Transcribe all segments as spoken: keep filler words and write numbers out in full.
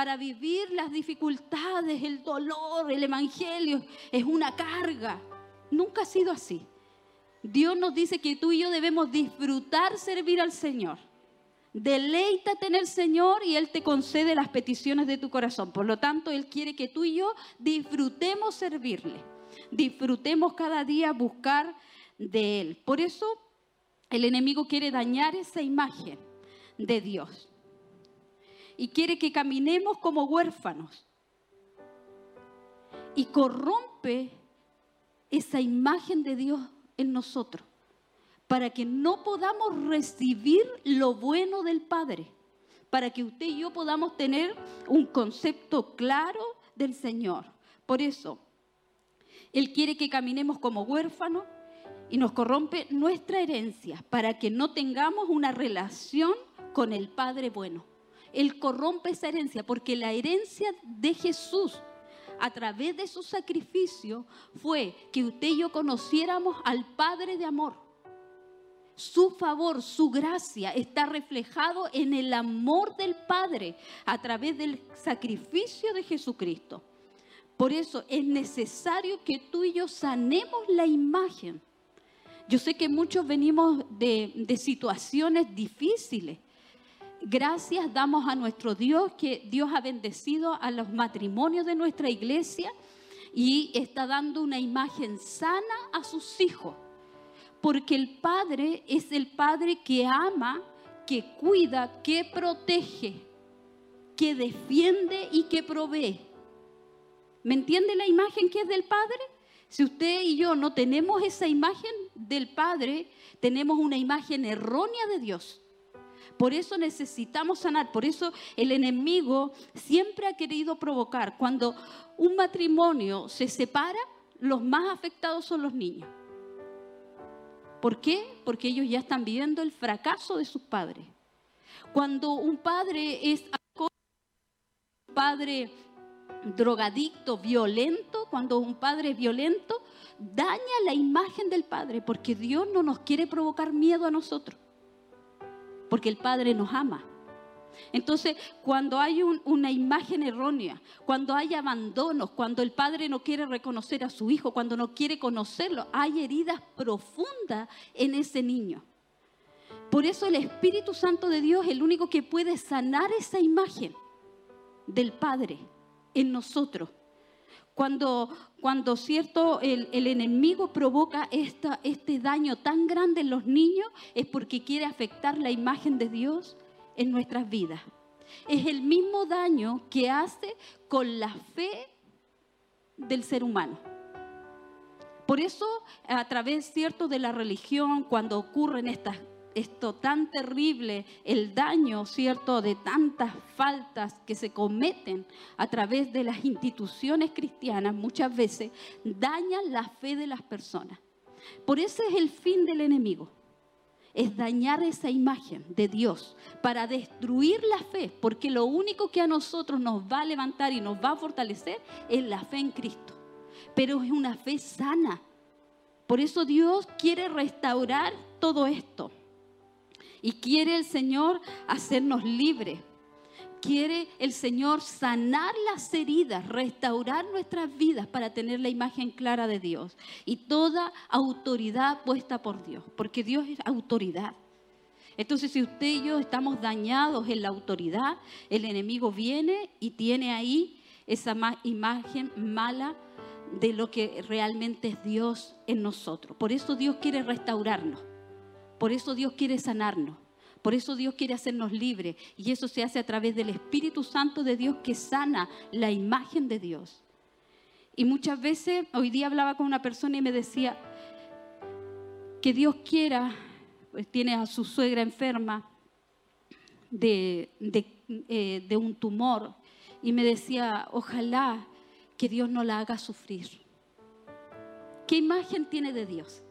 para vivir las dificultades, el dolor, el evangelio es una carga. Nunca ha sido así. Dios nos dice que tú y yo debemos disfrutar servir al Señor. Deleítate en el Señor y Él te concede las peticiones de tu corazón. Por lo tanto, Él quiere que tú y yo disfrutemos servirle. Disfrutemos cada día buscar de Él. Por eso el enemigo quiere dañar esa imagen de Dios. Y quiere que caminemos como huérfanos. Y corrompe esa imagen de Dios en nosotros, para que no podamos recibir lo bueno del Padre, para que usted y yo podamos tener un concepto claro del Señor. Por eso, Él quiere que caminemos como huérfanos y nos corrompe nuestra herencia, para que no tengamos una relación con el Padre bueno. Él corrompe esa herencia, porque la herencia de Jesús, a través de su sacrificio, fue que usted y yo conociéramos al Padre de amor. Su favor, su gracia está reflejado en el amor del Padre a través del sacrificio de Jesucristo. Por eso es necesario que tú y yo sanemos la imagen. Yo sé que muchos venimos de, de situaciones difíciles. Gracias damos a nuestro Dios, que Dios ha bendecido a los matrimonios de nuestra iglesia y está dando una imagen sana a sus hijos. Porque el Padre es el Padre que ama, que cuida, que protege, que defiende y que provee. ¿Me entiende la imagen que es del Padre? Si usted y yo no tenemos esa imagen del Padre, tenemos una imagen errónea de Dios. Por eso necesitamos sanar. Por eso el enemigo siempre ha querido provocar. Cuando un matrimonio se separa, los más afectados son los niños. ¿Por qué? Porque ellos ya están viviendo el fracaso de sus padres. Cuando un padre es un padre drogadicto, violento, cuando un padre es violento, daña la imagen del Padre, porque Dios no nos quiere provocar miedo a nosotros. Porque el Padre nos ama. Entonces, cuando hay un, una imagen errónea, cuando hay abandonos, cuando el Padre no quiere reconocer a su hijo, cuando no quiere conocerlo, hay heridas profundas en ese niño. Por eso el Espíritu Santo de Dios es el único que puede sanar esa imagen del Padre en nosotros. Cuando, cuando cierto, el, el enemigo provoca esta, este daño tan grande en los niños, es porque quiere afectar la imagen de Dios en nuestras vidas. Es el mismo daño que hace con la fe del ser humano. Por eso, a través, cierto, de la religión, cuando ocurren estas esto tan terrible, el daño, cierto, de tantas faltas que se cometen a través de las instituciones cristianas, muchas veces dañan la fe de las personas. Por eso es el fin del enemigo, es dañar esa imagen de Dios para destruir la fe, porque lo único que a nosotros nos va a levantar y nos va a fortalecer es la fe en Cristo, pero es una fe sana. Por eso Dios quiere restaurar todo esto. Y quiere el Señor hacernos libres. Quiere el Señor sanar las heridas, restaurar nuestras vidas para tener la imagen clara de Dios. Y toda autoridad puesta por Dios, porque Dios es autoridad. Entonces, si usted y yo estamos dañados en la autoridad, el enemigo viene y tiene ahí esa imagen mala de lo que realmente es Dios en nosotros. Por eso Dios quiere restaurarnos. Por eso Dios quiere sanarnos, por eso Dios quiere hacernos libres, y eso se hace a través del Espíritu Santo de Dios que sana la imagen de Dios. Y muchas veces, hoy día hablaba con una persona y me decía que Dios quiera, pues tiene a su suegra enferma de, de, eh, de un tumor, y me decía, ojalá que Dios no la haga sufrir. ¿Qué imagen tiene de Dios?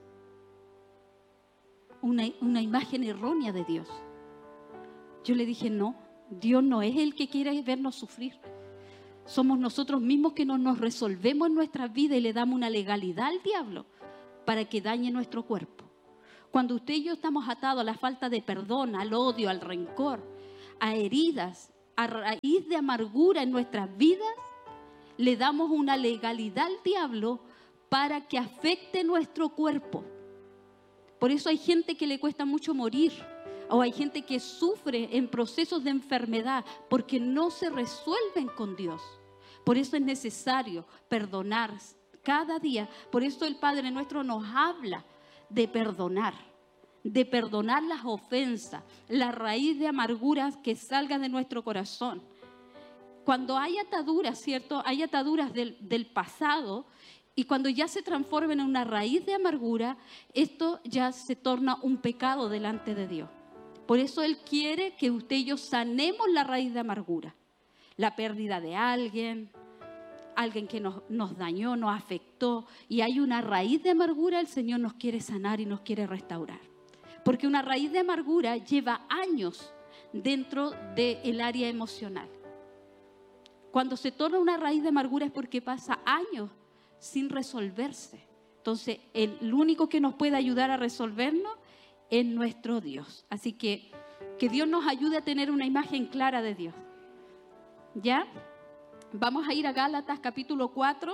Una, una imagen errónea de Dios. Yo le dije, no, Dios no es el que quiere vernos sufrir. Somos nosotros mismos que no nos resolvemos en nuestra vida y le damos una legalidad al diablo para que dañe nuestro cuerpo. Cuando usted y yo estamos atados a la falta de perdón, al odio, al rencor, a heridas, a raíz de amargura en nuestras vidas, le damos una legalidad al diablo para que afecte nuestro cuerpo. Por eso hay gente que le cuesta mucho morir, o hay gente que sufre en procesos de enfermedad porque no se resuelven con Dios. Por eso es necesario perdonar cada día. Por eso el Padre nuestro nos habla de perdonar, de perdonar las ofensas, la raíz de amarguras que salga de nuestro corazón. Cuando hay ataduras, ¿cierto? Hay ataduras del, del pasado, y cuando ya se transforman en una raíz de amargura, esto ya se torna un pecado delante de Dios. Por eso Él quiere que usted y yo sanemos la raíz de amargura. La pérdida de alguien, alguien que nos, nos dañó, nos afectó, y hay una raíz de amargura, el Señor nos quiere sanar y nos quiere restaurar. Porque una raíz de amargura lleva años dentro del área emocional. Cuando se torna una raíz de amargura es porque pasa años sin resolverse. Entonces, el, el único que nos puede ayudar a resolvernos es nuestro Dios. Así que, que Dios nos ayude a tener una imagen clara de Dios. ¿Ya? Vamos a ir a Gálatas capítulo cuatro.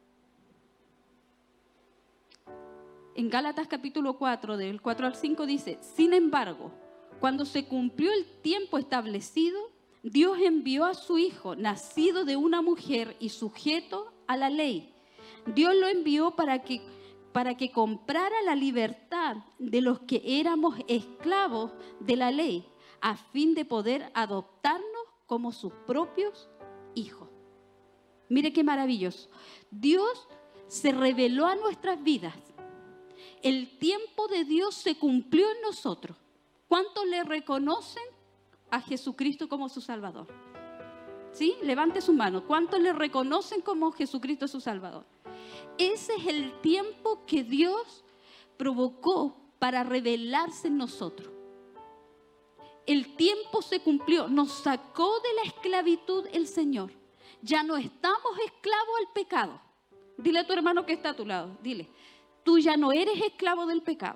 En Gálatas capítulo cuatro, del cuatro al cinco dice: sin embargo, cuando se cumplió el tiempo establecido, Dios envió a su Hijo, nacido de una mujer y sujeto a la ley. Dios lo envió para que, para que comprara la libertad de los que éramos esclavos de la ley, a fin de poder adoptarnos como sus propios hijos. Mire qué maravilloso. Dios se reveló a nuestras vidas. El tiempo de Dios se cumplió en nosotros. ¿Cuántos le reconocen a Jesucristo como su Salvador? ¿Sí? Levante su mano. ¿Cuántos le reconocen como Jesucristo su Salvador? Ese es el tiempo que Dios provocó para revelarse en nosotros. El tiempo se cumplió. Nos sacó de la esclavitud el Señor. Ya no estamos esclavos al pecado. Dile a tu hermano que está a tu lado. Dile, tú ya no eres esclavo del pecado.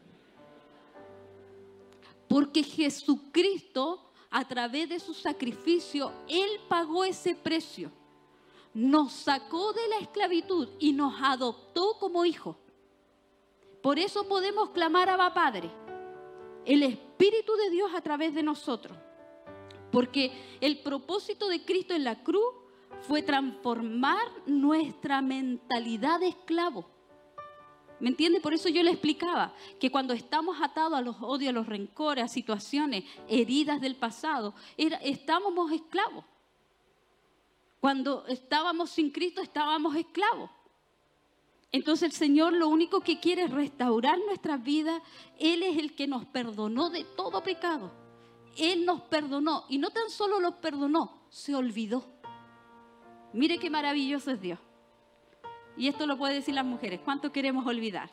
Porque Jesucristo, a través de su sacrificio, Él pagó ese precio. Nos sacó de la esclavitud y nos adoptó como hijos. Por eso podemos clamar a Abba Padre. El Espíritu de Dios a través de nosotros. Porque el propósito de Cristo en la cruz fue transformar nuestra mentalidad de esclavo. ¿Me entiende? Por eso yo le explicaba que cuando estamos atados a los odios, a los rencores, a situaciones, heridas del pasado, era, estábamos esclavos. Cuando estábamos sin Cristo, estábamos esclavos. Entonces el Señor lo único que quiere es restaurar nuestras vidas. Él es el que nos perdonó de todo pecado. Él nos perdonó, y no tan solo los perdonó, se olvidó. Mire qué maravilloso es Dios. Y esto lo pueden decir las mujeres. ¿Cuánto queremos olvidar?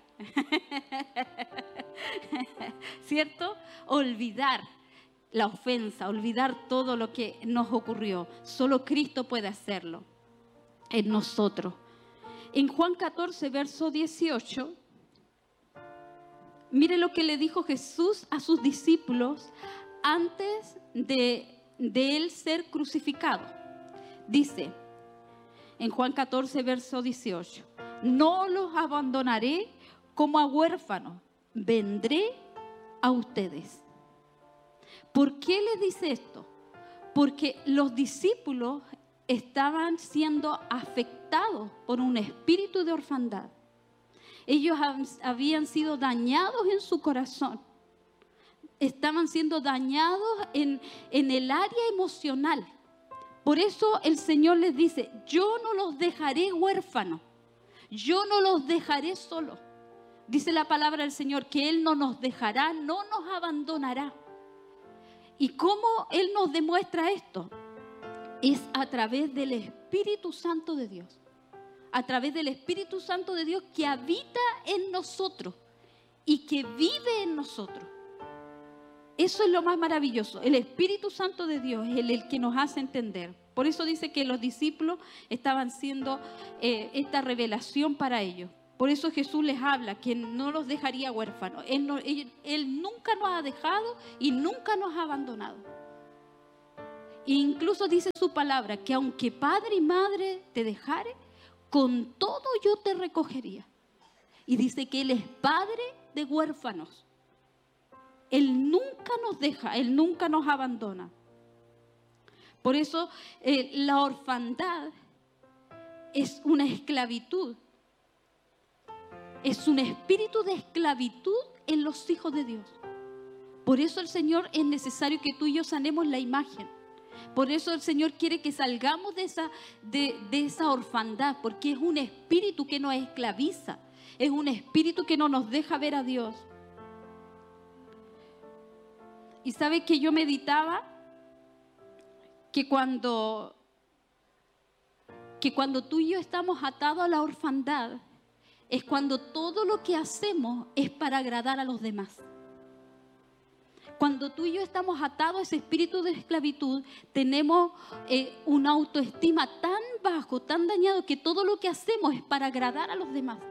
¿Cierto? Olvidar la ofensa, olvidar todo lo que nos ocurrió. Solo Cristo puede hacerlo en nosotros. En Juan catorce, verso dieciocho, mire lo que le dijo Jesús a sus discípulos antes de, de él ser crucificado. Dice, en Juan catorce, verso dieciocho, no los abandonaré como a huérfanos, vendré a ustedes. ¿Por qué les dice esto? Porque los discípulos estaban siendo afectados por un espíritu de orfandad. Ellos habían sido dañados en su corazón. Estaban siendo dañados en, en el área emocional. Por eso el Señor les dice, yo no los dejaré huérfanos, yo no los dejaré solos. Dice la palabra del Señor que Él no nos dejará, no nos abandonará. ¿Y cómo Él nos demuestra esto? Es a través del Espíritu Santo de Dios. A través del Espíritu Santo de Dios que habita en nosotros y que vive en nosotros. Eso es lo más maravilloso. El Espíritu Santo de Dios es el, el que nos hace entender. Por eso dice que los discípulos estaban siendo eh, esta revelación para ellos. Por eso Jesús les habla que no los dejaría huérfanos. Él, no, él, él nunca nos ha dejado y nunca nos ha abandonado. E incluso dice su palabra, que aunque padre y madre te dejare, con todo yo te recogería. Y dice que Él es padre de huérfanos. Él nunca nos deja, Él nunca nos abandona. Por eso eh, la orfandad es una esclavitud. Es un espíritu de esclavitud en los hijos de Dios. Por eso el Señor es necesario que tú y yo sanemos la imagen. Por eso el Señor quiere que salgamos de esa, de, de esa orfandad, porque es un espíritu que nos esclaviza. Es un espíritu que no nos deja ver a Dios. Y sabe que yo meditaba que cuando, que cuando tú y yo estamos atados a la orfandad, es cuando todo lo que hacemos es para agradar a los demás. Cuando tú y yo estamos atados a ese espíritu de esclavitud, tenemos eh, una autoestima tan bajo, tan dañado, que todo lo que hacemos es para agradar a los demás.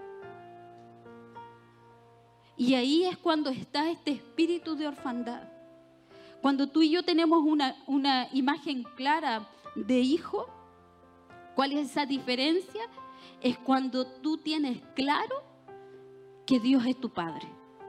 Y ahí es cuando está este espíritu de orfandad. Cuando tú y yo tenemos una, una imagen clara de hijo, ¿cuál es esa diferencia? Es cuando tú tienes claro que Dios es tu Padre.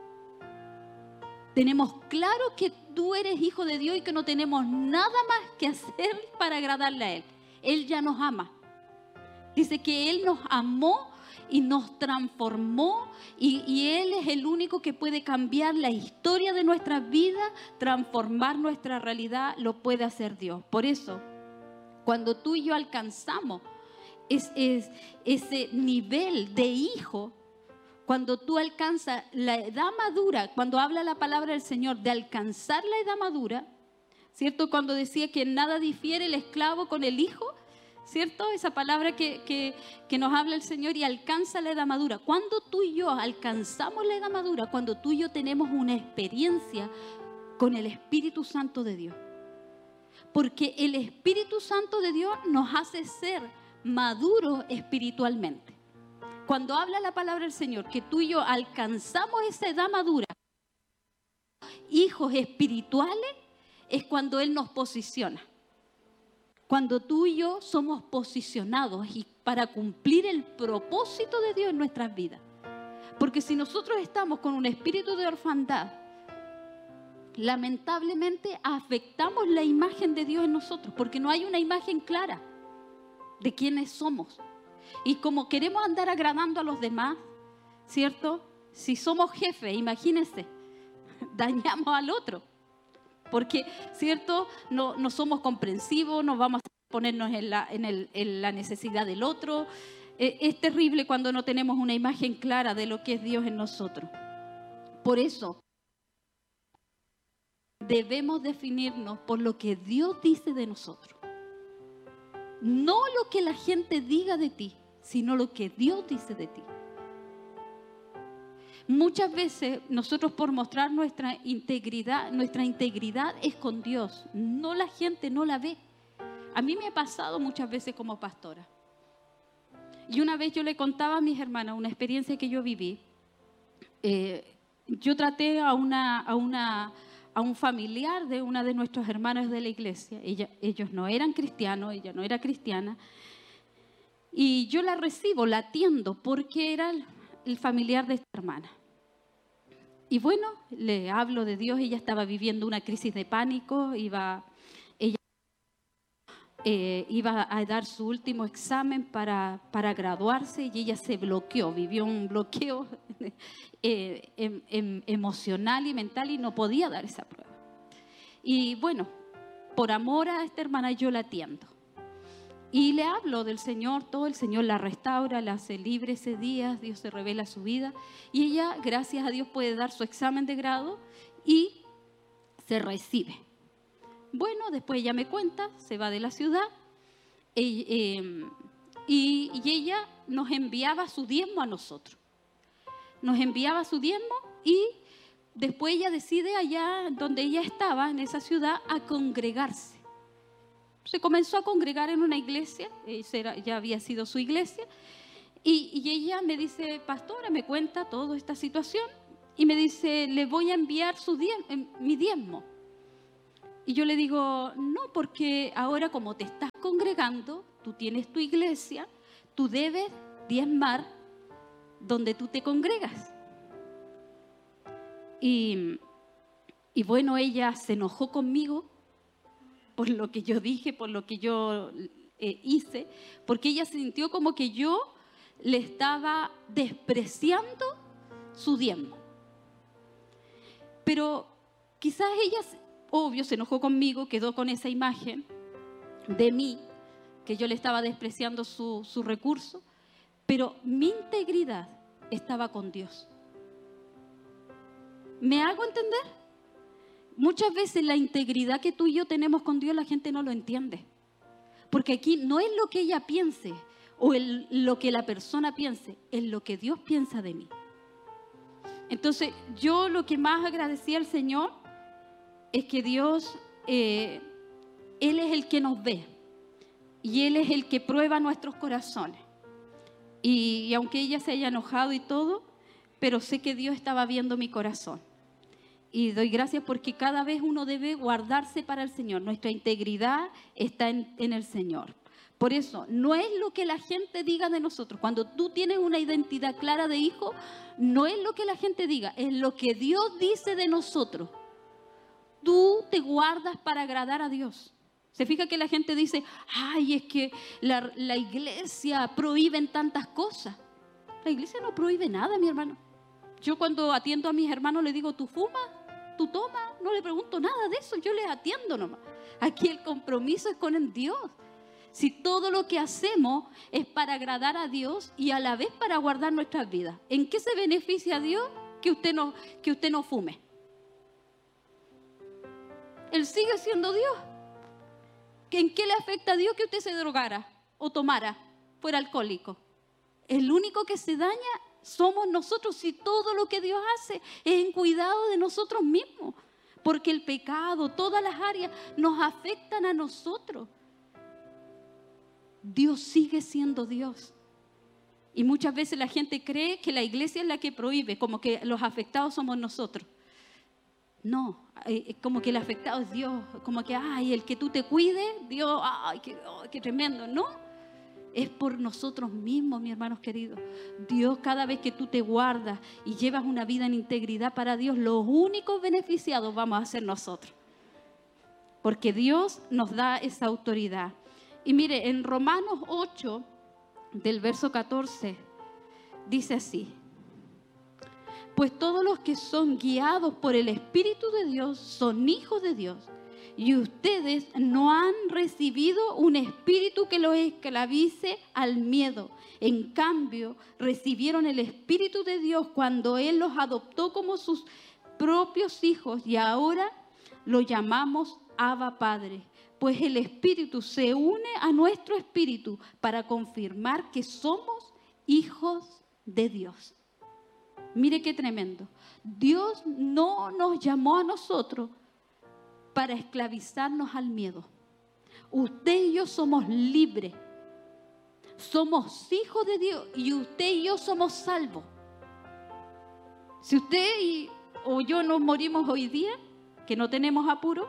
Tenemos claro que tú eres hijo de Dios y que no tenemos nada más que hacer para agradarle a Él. Él ya nos ama. Dice que Él nos amó y nos transformó y, y Él es el único que puede cambiar la historia de nuestra vida, transformar nuestra realidad, lo puede hacer Dios. Por eso, cuando tú y yo alcanzamos es, es, ese nivel de hijo, cuando tú alcanzas la edad madura, cuando habla la palabra del Señor de alcanzar la edad madura, ¿cierto? Cuando decía que nada difiere el esclavo con el hijo, ¿cierto? Esa palabra que, que, que nos habla el Señor, y alcanza la edad madura. Cuando tú y yo alcanzamos la edad madura, cuando tú y yo tenemos una experiencia con el Espíritu Santo de Dios. Porque el Espíritu Santo de Dios nos hace ser maduros espiritualmente. Cuando habla la palabra del Señor, que tú y yo alcanzamos esa edad madura, hijos espirituales, es cuando Él nos posiciona. Cuando tú y yo somos posicionados y para cumplir el propósito de Dios en nuestras vidas. Porque si nosotros estamos con un espíritu de orfandad, lamentablemente afectamos la imagen de Dios en nosotros, porque no hay una imagen clara de quiénes somos. Y como queremos andar agradando a los demás, ¿cierto? Si somos jefes, imagínense, dañamos al otro. Porque, ¿cierto? No, no somos comprensivos, no vamos a ponernos en la, en el, en la necesidad del otro. Eh, es terrible cuando no tenemos una imagen clara de lo que es Dios en nosotros. Por eso, debemos definirnos por lo que Dios dice de nosotros. No lo que la gente diga de ti, sino lo que Dios dice de ti. Muchas veces nosotros, por mostrar nuestra integridad, nuestra integridad es con Dios. No, la gente no la ve. A mí me ha pasado muchas veces como pastora. Y una vez yo le contaba a mis hermanas una experiencia que yo viví. Eh, yo traté a, una, a, una, a un familiar de una de nuestros hermanos de la iglesia. Ella, ellos no eran cristianos, ella no era cristiana. Y yo la recibo, la atiendo, porque era el, el familiar de esta hermana. Y bueno, le hablo de Dios. Ella estaba viviendo una crisis de pánico, iba, ella eh, iba a dar su último examen para, para graduarse y ella se bloqueó, vivió un bloqueo eh, em, em, emocional y mental y no podía dar esa prueba. Y bueno, por amor a esta hermana yo la atiendo. Y le hablo del Señor, todo el Señor la restaura, la hace libre ese día, Dios se revela su vida. Y ella, gracias a Dios, puede dar su examen de grado y se recibe. Bueno, después ella me cuenta, se va de la ciudad y, eh, y, y ella nos enviaba su diezmo a nosotros. Nos enviaba su diezmo y después ella decide allá donde ella estaba, en esa ciudad, a congregarse. Se comenzó a congregar en una iglesia, esa era, ya había sido su iglesia, y, y ella me dice, pastora, me cuenta toda esta situación, y me dice, le voy a enviar su diezmo, mi diezmo. Y yo le digo, no, porque ahora como te estás congregando, tú tienes tu iglesia, tú debes diezmar donde tú te congregas. Y, y bueno, ella se enojó conmigo por lo que yo dije, por lo que yo eh, hice, porque ella sintió como que yo le estaba despreciando su diezmo. Pero quizás ella, obvio, se enojó conmigo, quedó con esa imagen de mí, que yo le estaba despreciando su, su recurso, pero mi integridad estaba con Dios. ¿Me hago entender? Muchas veces la integridad que tú y yo tenemos con Dios la gente no lo entiende. Porque aquí no es lo que ella piense o el, lo que la persona piense, es lo que Dios piensa de mí. Entonces yo lo que más agradecí al Señor es que Dios, eh, Él es el que nos ve y Él es el que prueba nuestros corazones. Y, y aunque ella se haya enojado y todo, pero sé que Dios estaba viendo mi corazón. Y doy gracias porque cada vez uno debe guardarse para el Señor. Nuestra integridad está en, en el Señor. Por eso, no es lo que la gente diga de nosotros. Cuando tú tienes una identidad clara de hijo, no es lo que la gente diga, es lo que Dios dice de nosotros. Tú te guardas para agradar a Dios. Se fija que la gente dice, ay, es que la, la iglesia prohíbe tantas cosas. La iglesia no prohíbe nada, mi hermano. Yo cuando atiendo a mis hermanos les digo, ¿tú fumas? ¿Tú tomas? No le pregunto nada de eso, yo les atiendo nomás. Aquí el compromiso es con el Dios. Si todo lo que hacemos es para agradar a Dios y a la vez para guardar nuestras vidas, ¿en qué se beneficia a Dios que usted no, que usted no fume? Él sigue siendo Dios. ¿En qué le afecta a Dios que usted se drogara o tomara, fuera alcohólico? El único que se daña somos nosotros, si todo lo que Dios hace es en cuidado de nosotros mismos. Porque el pecado, todas las áreas nos afectan a nosotros. Dios sigue siendo Dios. Y muchas veces la gente cree que la iglesia es la que prohíbe, como que los afectados somos nosotros. No, eh, como que el afectado es Dios, como que, ay, el que tú te cuides, Dios, ay, qué, oh, qué tremendo. No, es por nosotros mismos, mis hermanos queridos. Dios, cada vez que tú te guardas y llevas una vida en integridad para Dios, los únicos beneficiados vamos a ser nosotros. Porque Dios nos da esa autoridad. Y mire, en Romanos ocho, del verso catorce, dice así. Pues todos los que son guiados por el Espíritu de Dios son hijos de Dios. Y ustedes no han recibido un espíritu que los esclavice al miedo. En cambio, recibieron el Espíritu de Dios cuando Él los adoptó como sus propios hijos. Y ahora lo llamamos Abba Padre. Pues el Espíritu se une a nuestro espíritu para confirmar que somos hijos de Dios. Mire qué tremendo. Dios no nos llamó a nosotros para esclavizarnos al miedo. Usted y yo somos libres. Somos hijos de Dios y usted y yo somos salvos. Si usted y, o yo nos morimos hoy día, que no tenemos apuro,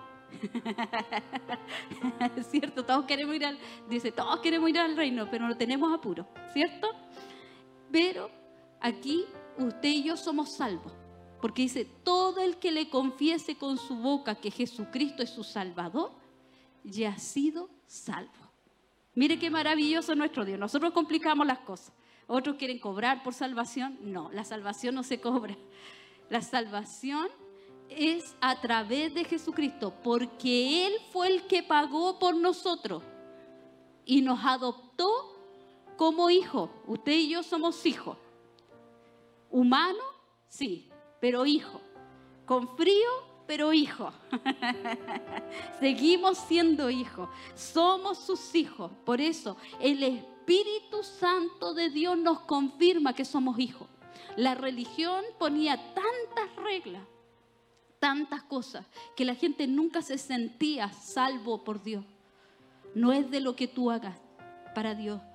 ¿cierto? Todos queremos ir al, dice, todos queremos ir al reino, pero no tenemos apuro, ¿cierto? Pero aquí usted y yo somos salvos. Porque dice, todo el que le confiese con su boca que Jesucristo es su Salvador, ya ha sido salvo. Mire qué maravilloso nuestro Dios. Nosotros complicamos las cosas. Otros quieren cobrar por salvación. No, la salvación no se cobra. La salvación es a través de Jesucristo, porque Él fue el que pagó por nosotros y nos adoptó como hijos. Usted y yo somos hijos. Humano, sí, pero hijo. Con frío, pero hijo. Seguimos siendo hijos. Somos sus hijos. Por eso el Espíritu Santo de Dios nos confirma que somos hijos. La religión ponía tantas reglas, tantas cosas, que la gente nunca se sentía salvo por Dios. No es de lo que tú hagas para Dios.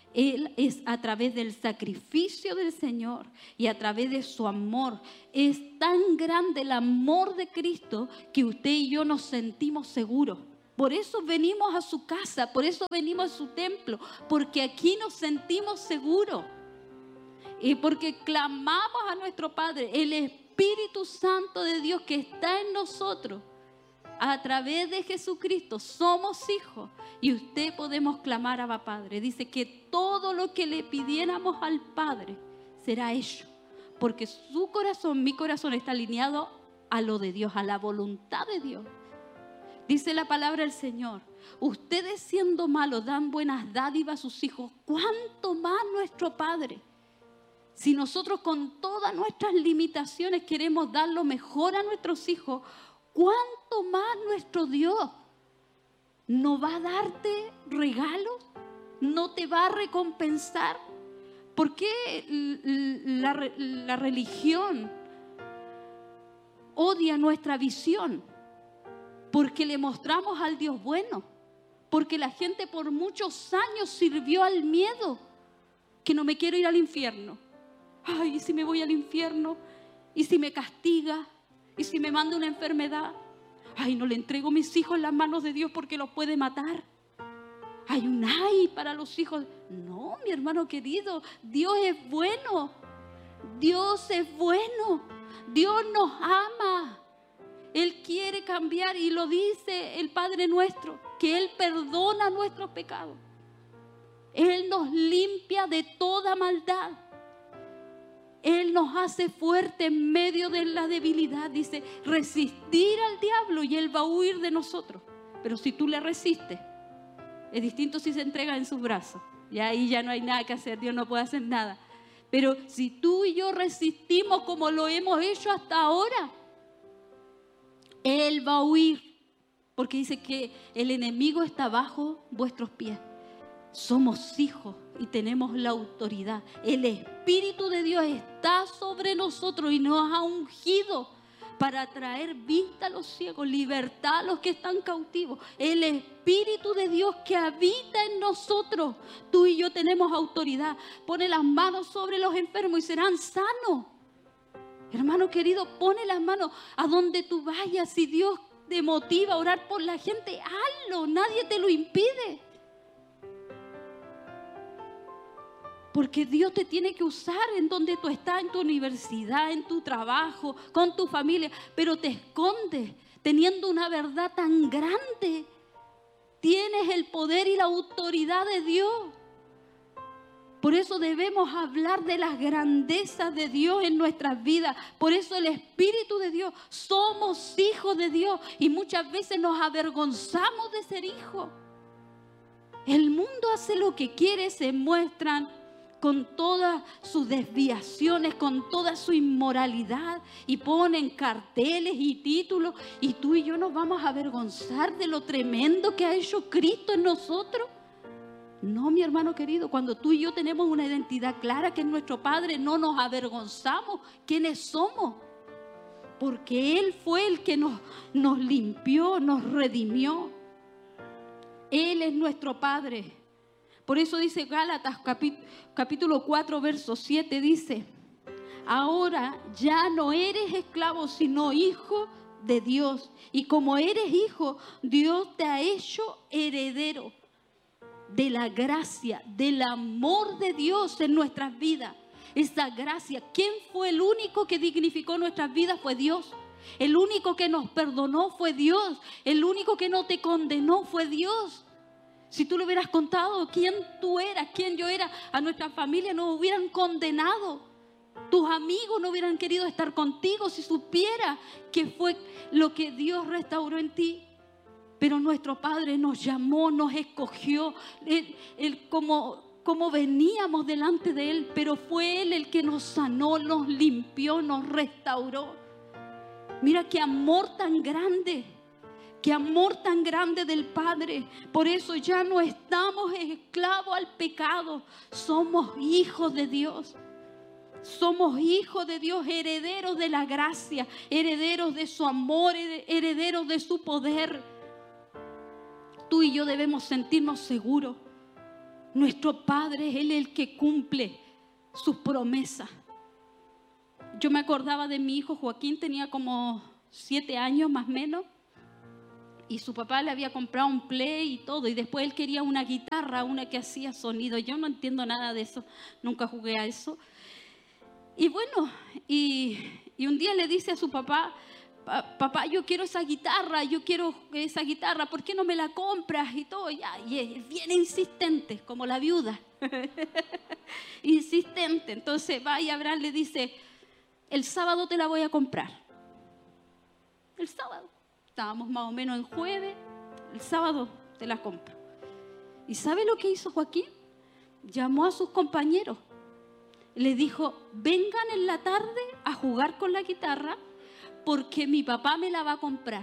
Él es a través del sacrificio del Señor y a través de su amor. Es tan grande el amor de Cristo que usted y yo nos sentimos seguros. Por eso venimos a su casa, por eso venimos a su templo, porque aquí nos sentimos seguros. Y porque clamamos a nuestro Padre, el Espíritu Santo de Dios que está en nosotros. A través de Jesucristo somos hijos y usted podemos clamar a Abba Padre. Dice que todo lo que le pidiéramos al Padre será hecho, porque su corazón, mi corazón está alineado a lo de Dios, a la voluntad de Dios. Dice la palabra del Señor, ustedes siendo malos dan buenas dádivas a sus hijos, ¿cuánto más nuestro Padre? Si nosotros con todas nuestras limitaciones queremos dar lo mejor a nuestros hijos, ¿cuánto más nuestro Dios no va a darte regalos? ¿No te va a recompensar? ¿Por qué la, la religión odia nuestra visión? Porque le mostramos al Dios bueno. Porque la gente por muchos años sirvió al miedo. Que no me quiero ir al infierno. Ay, ¿y si me voy al infierno? ¿Y si me castiga? ¿Y si me manda una enfermedad? Ay, no le entrego mis hijos en las manos de Dios porque los puede matar. Hay un ay para los hijos. No, mi hermano querido, Dios es bueno. Dios es bueno. Dios nos ama. Él quiere cambiar y lo dice el Padre nuestro, que Él perdona nuestros pecados. Él nos limpia de toda maldad. Él nos hace fuerte en medio de la debilidad. Dice, resistir al diablo y Él va a huir de nosotros. Pero si tú le resistes, es distinto si se entrega en sus brazos. Y ahí ya no hay nada que hacer, Dios no puede hacer nada. Pero si tú y yo resistimos como lo hemos hecho hasta ahora, Él va a huir. Porque dice que el enemigo está bajo vuestros pies. Somos hijos y tenemos la autoridad. El Espíritu de Dios está sobre nosotros y nos ha ungido para traer vista a los ciegos, libertad a los que están cautivos. El Espíritu de Dios que habita en nosotros. Tú y yo tenemos autoridad. Pone las manos sobre los enfermos y serán sanos. Hermano querido, pone las manos a donde tú vayas. Si Dios te motiva a orar por la gente, hazlo. Nadie te lo impide. Porque Dios te tiene que usar en donde tú estás, en tu universidad, en tu trabajo, con tu familia. Pero te escondes teniendo una verdad tan grande. Tienes el poder y la autoridad de Dios. Por eso debemos hablar de las grandezas de Dios en nuestras vidas. Por eso el Espíritu de Dios, somos hijos de Dios. Y muchas veces nos avergonzamos de ser hijos. El mundo hace lo que quiere, se muestran con todas sus desviaciones, con toda su inmoralidad, y ponen carteles y títulos, y tú y yo nos vamos a avergonzar de lo tremendo que ha hecho Cristo en nosotros. No, mi hermano querido, cuando tú y yo tenemos una identidad clara que es nuestro Padre, no nos avergonzamos quiénes somos, porque Él fue el que nos, nos limpió, nos redimió. Él es nuestro Padre. Por eso dice Gálatas capítulo cuatro, verso siete, dice, ahora ya no eres esclavo, sino hijo de Dios. Y como eres hijo, Dios te ha hecho heredero de la gracia, del amor de Dios en nuestras vidas. Esa gracia, ¿quién fue el único que dignificó nuestras vidas? Fue Dios. El único que nos perdonó fue Dios. El único que no te condenó fue Dios. Si tú le hubieras contado quién tú eras, quién yo era, a nuestra familia nos hubieran condenado. Tus amigos no hubieran querido estar contigo si supiera que fue lo que Dios restauró en ti. Pero nuestro Padre nos llamó, nos escogió, él, él, como, como veníamos delante de Él, pero fue Él el que nos sanó, nos limpió, nos restauró. Mira qué amor tan grande. Qué amor tan grande del Padre. Por eso ya no estamos esclavos al pecado. Somos hijos de Dios. Somos hijos de Dios, herederos de la gracia, herederos de su amor, herederos de su poder. Tú y yo debemos sentirnos seguros. Nuestro Padre es Él el que cumple sus promesas. Yo me acordaba de mi hijo Joaquín, tenía como siete años más o menos, y su papá le había comprado un play y todo, y después él quería una guitarra, una que hacía sonido. Yo no entiendo nada de eso, nunca jugué a eso. Y bueno, y, y un día le dice a su papá: papá, yo quiero esa guitarra, yo quiero esa guitarra, ¿por qué no me la compras? Y todo, ya, y es bien insistente, como la viuda. Insistente. Entonces va y Abraham le dice: el sábado te la voy a comprar. El sábado. Estábamos más o menos en jueves, el sábado te la compro. ¿Y sabe lo que hizo Joaquín? Llamó a sus compañeros. Le dijo: vengan en la tarde a jugar con la guitarra porque mi papá me la va a comprar.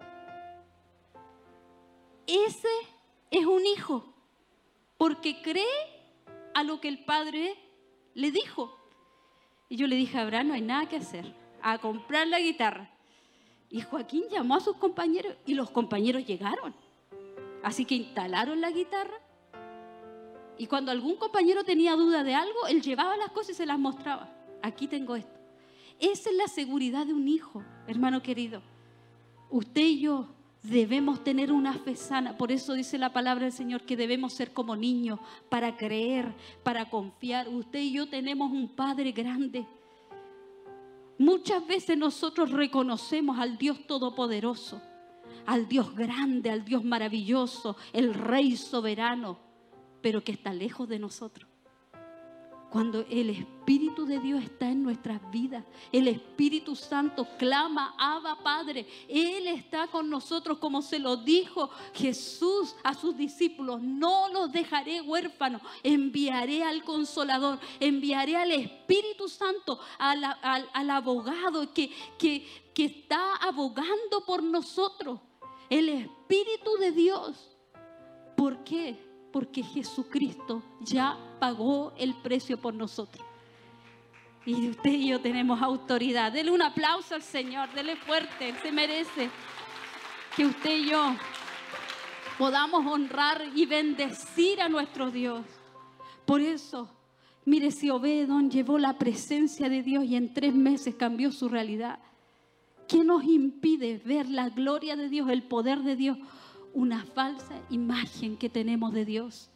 Ese es un hijo, porque cree a lo que el padre le dijo. Y yo le dije a Abraham: no hay nada que hacer, a comprar la guitarra. Y Joaquín llamó a sus compañeros y los compañeros llegaron. Así que instalaron la guitarra. Y cuando algún compañero tenía duda de algo, él llevaba las cosas y se las mostraba. Aquí tengo esto. Esa es la seguridad de un hijo, hermano querido. Usted y yo debemos tener una fe sana. Por eso dice la palabra del Señor que debemos ser como niños, para creer, para confiar. Usted y yo tenemos un Padre grande. Muchas veces nosotros reconocemos al Dios Todopoderoso, al Dios grande, al Dios maravilloso, el Rey soberano, pero que está lejos de nosotros. Cuando el Espíritu de Dios está en nuestras vidas, el Espíritu Santo clama: Abba, Padre. Él está con nosotros, como se lo dijo Jesús a sus discípulos: no los dejaré huérfanos, enviaré al Consolador, enviaré al Espíritu Santo, al, al, al abogado que, que, que está abogando por nosotros. El Espíritu de Dios. ¿Por qué? Porque Jesucristo ya pagó el precio por nosotros. Y usted y yo tenemos autoridad. Dele un aplauso al Señor, dele fuerte, Él se merece que usted y yo podamos honrar y bendecir a nuestro Dios. Por eso, mire, si Obed-Edom llevó la presencia de Dios y en tres meses cambió su realidad, ¿qué nos impide ver la gloria de Dios, el poder de Dios? Una falsa imagen que tenemos de Dios.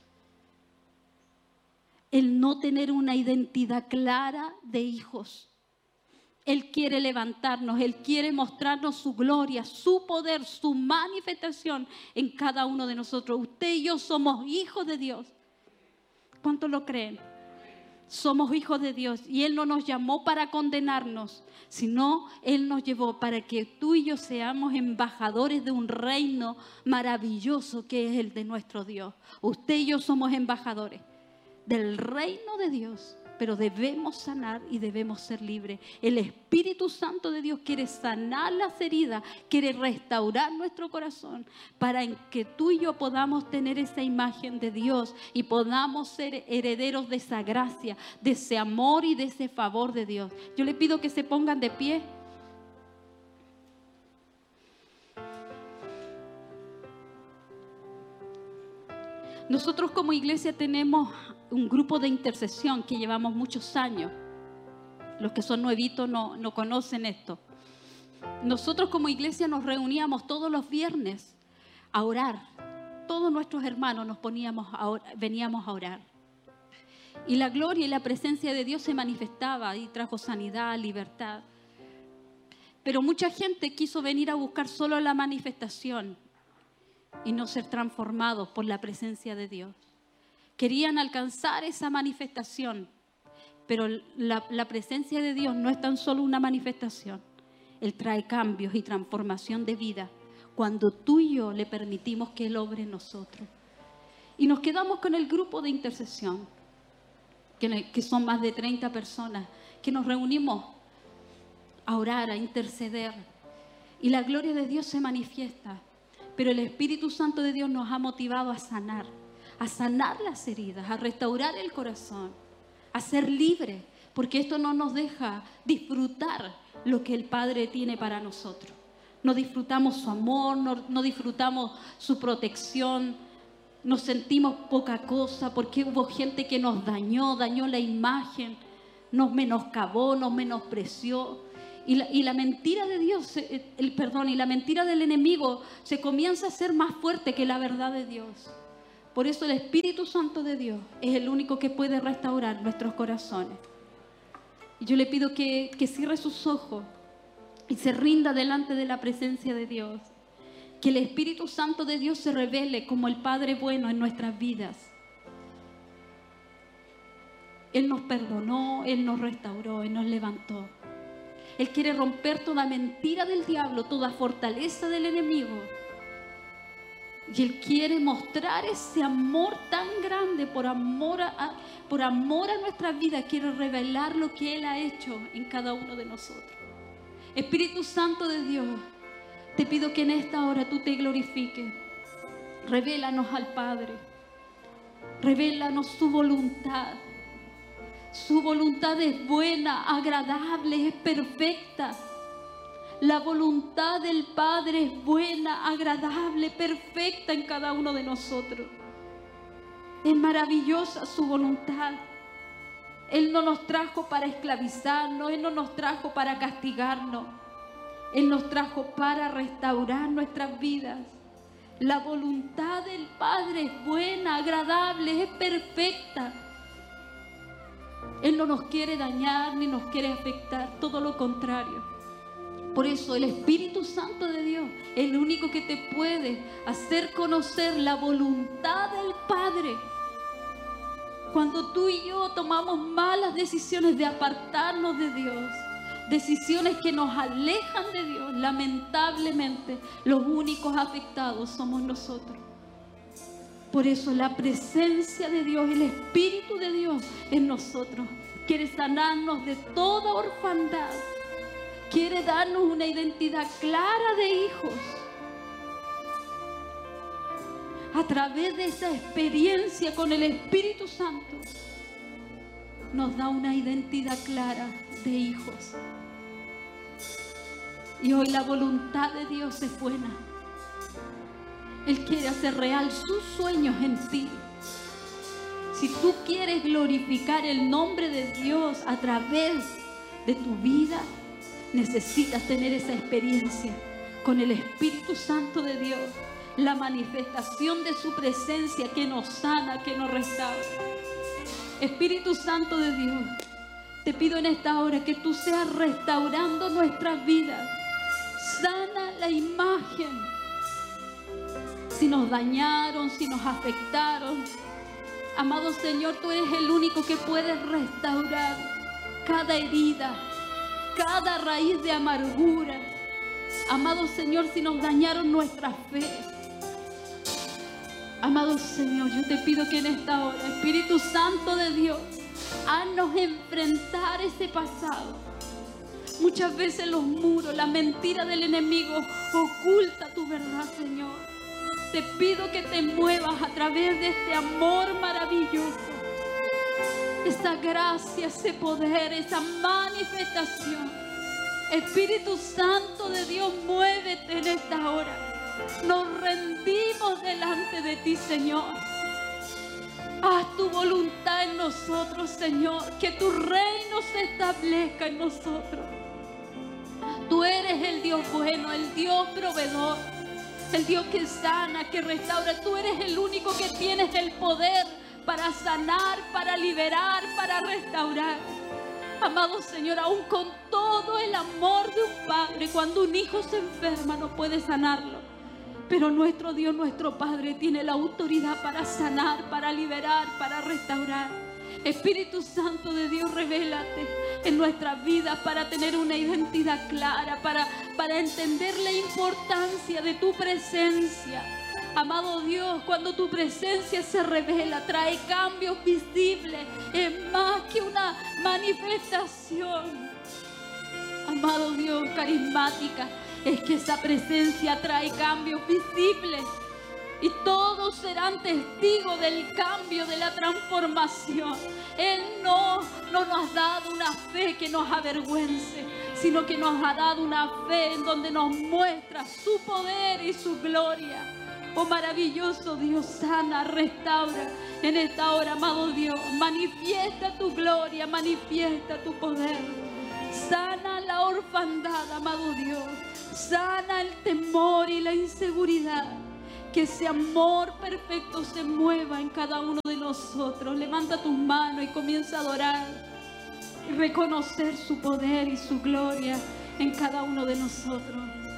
El no tener una identidad clara de hijos. Él quiere levantarnos, Él quiere mostrarnos su gloria, su poder, su manifestación en cada uno de nosotros. Usted y yo somos hijos de Dios. ¿Cuántos lo creen? Somos hijos de Dios y Él no nos llamó para condenarnos, sino Él nos llevó para que tú y yo seamos embajadores de un reino maravilloso que es el de nuestro Dios. Usted y yo somos embajadores del reino de Dios, pero debemos sanar y debemos ser libres. El Espíritu Santo de Dios quiere sanar las heridas, quiere restaurar nuestro corazón para que tú y yo podamos tener esa imagen de Dios y podamos ser herederos de esa gracia, de ese amor y de ese favor de Dios. Yo le pido que se pongan de pie. Nosotros como iglesia tenemos un grupo de intercesión que llevamos muchos años. Los que son nuevitos no, no conocen esto. Nosotros como iglesia nos reuníamos todos los viernes a orar. Todos nuestros hermanos nos poníamos a or- veníamos a orar. Y la gloria y la presencia de Dios se manifestaba y trajo sanidad, libertad. Pero mucha gente quiso venir a buscar solo la manifestación y no ser transformados por la presencia de Dios. Querían alcanzar esa manifestación, pero la, la presencia de Dios no es tan solo una manifestación. Él trae cambios y transformación de vida cuando tú y yo le permitimos que Él obre en nosotros. Y nos quedamos con el grupo de intercesión, que, que son más de treinta personas, que nos reunimos a orar, a interceder. Y la gloria de Dios se manifiesta. Pero el Espíritu Santo de Dios nos ha motivado a sanar, a sanar las heridas, a restaurar el corazón, a ser libres, porque esto no nos deja disfrutar lo que el Padre tiene para nosotros. No disfrutamos su amor, no, no disfrutamos su protección, nos sentimos poca cosa porque hubo gente que nos dañó, dañó la imagen, nos menoscabó, nos menospreció. Y la, y la mentira de Dios, el perdón, y la mentira del enemigo se comienza a hacer más fuerte que la verdad de Dios. Por eso el Espíritu Santo de Dios es el único que puede restaurar nuestros corazones. Y yo le pido que, que cierre sus ojos y se rinda delante de la presencia de Dios. Que el Espíritu Santo de Dios se revele como el Padre bueno en nuestras vidas. Él nos perdonó, Él nos restauró, Él nos levantó. Él quiere romper toda mentira del diablo, toda fortaleza del enemigo. Y Él quiere mostrar ese amor tan grande por amor a, por amor a nuestra vida. Quiere revelar lo que Él ha hecho en cada uno de nosotros. Espíritu Santo de Dios, te pido que en esta hora tú te glorifiques. Revélanos al Padre. Revélanos su voluntad. Su voluntad es buena, agradable, es perfecta. La voluntad del Padre es buena, agradable, perfecta en cada uno de nosotros. Es maravillosa su voluntad. Él no nos trajo para esclavizarnos, Él no nos trajo para castigarnos. Él nos trajo para restaurar nuestras vidas. La voluntad del Padre es buena, agradable, es perfecta. Él no nos quiere dañar ni nos quiere afectar, todo lo contrario. Por eso el Espíritu Santo de Dios es el único que te puede hacer conocer la voluntad del Padre. Cuando tú y yo tomamos malas decisiones de apartarnos de Dios, decisiones que nos alejan de Dios, lamentablemente los únicos afectados somos nosotros. Por eso la presencia de Dios, el Espíritu de Dios en nosotros quiere sanarnos de toda orfandad. Quiere darnos una identidad clara de hijos. A través de esa experiencia con el Espíritu Santo, nos da una identidad clara de hijos. Y hoy la voluntad de Dios es buena. Él quiere hacer real sus sueños en ti. Si tú quieres glorificar el nombre de Dios a través de tu vida, necesitas tener esa experiencia con el Espíritu Santo de Dios, la manifestación de su presencia que nos sana, que nos restaura. Espíritu Santo de Dios, te pido en esta hora que tú seas restaurando nuestras vidas. Sana la imagen. Si nos dañaron, si nos afectaron, amado Señor, tú eres el único que puedes restaurar cada herida, cada raíz de amargura. Amado Señor, si nos dañaron nuestra fe, amado Señor, yo te pido que en esta hora, Espíritu Santo de Dios, haznos enfrentar ese pasado. Muchas veces los muros, la mentira del enemigo oculta tu verdad, Señor. Te pido que te muevas a través de este amor maravilloso, esa gracia, ese poder, esa manifestación. Espíritu Santo de Dios, muévete en esta hora. Nos rendimos delante de ti, Señor. Haz tu voluntad en nosotros, Señor. Que tu reino se establezca en nosotros. Tú eres el Dios bueno, el Dios proveedor, el Dios que sana, que restaura. Tú eres el único que tienes el poder para sanar, para liberar, para restaurar. Amado Señor, aún con todo el amor de un padre, cuando un hijo se enferma no puede sanarlo. Pero nuestro Dios, nuestro Padre, tiene la autoridad para sanar, para liberar, para restaurar. Espíritu Santo de Dios, revélate en nuestras vidas para tener una identidad clara, para, para entender la importancia de tu presencia. Amado Dios, cuando tu presencia se revela, trae cambios visibles, es más que una manifestación. Amado Dios, carismática, es que esa presencia trae cambios visibles y todos serán testigos del cambio, de la transformación. Él no, no nos ha dado una fe que nos avergüence, sino que nos ha dado una fe en donde nos muestra su poder y su gloria. Oh maravilloso Dios, sana, restaura en esta hora, amado Dios. Manifiesta tu gloria, manifiesta tu poder. Sana la orfandad, amado Dios. Sana el temor y la inseguridad. Que ese amor perfecto se mueva en cada uno de nosotros. Levanta tus manos y comienza a adorar y reconocer su poder y su gloria en cada uno de nosotros.